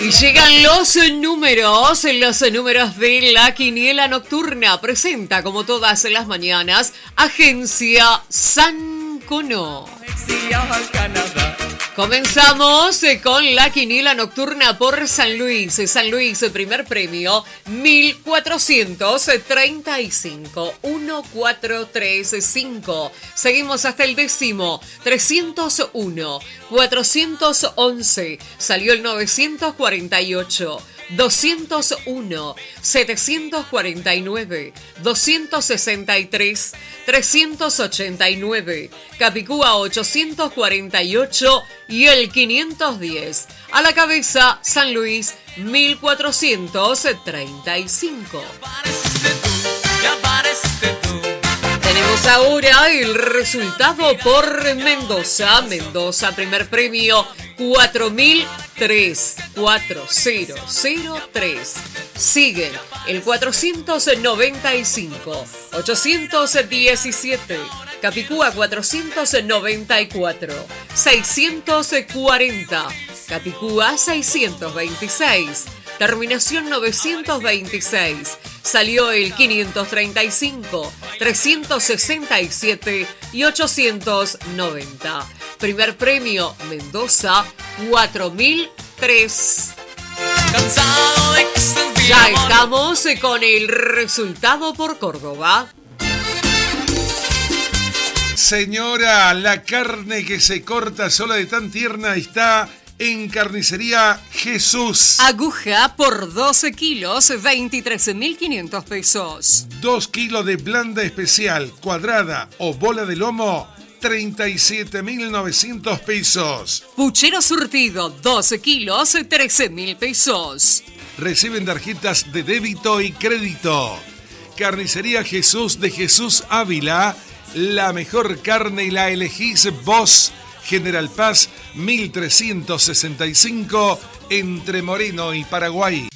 Y llegan los números de la quiniela nocturna. Presenta, como todas las mañanas, Agencia San Cono. Comenzamos con la quiniela nocturna por San Luis. San Luis, primer premio, 1435. 1435. Seguimos hasta el décimo, 301. 411. Salió el 948. 201, 749, 263, 389, Capicúa 848 y el 510. A la cabeza, San Luis, 1435. Tenemos ahora el resultado por Mendoza. Mendoza, primer premio, 4003. 4003. Siguen el 495, 817, Capicúa 494, 640, Capicúa 626, terminación 926. Salió el 535, 367 y 890. Primer premio, Mendoza, 4003. Ya estamos con el resultado por Córdoba. Señora, la carne que se corta sola de tan tierna está en Carnicería Jesús. Aguja por 12 kilos, 23.500 pesos. 2 kilos de blanda especial, cuadrada o bola de lomo, 37.900 pesos. Puchero surtido, 12 kilos, 13.000 pesos. Reciben tarjetas de débito y crédito. Carnicería Jesús de Jesús Ávila. La mejor carne la elegís vos. General Paz, 1365, entre Moreno y Paraguay.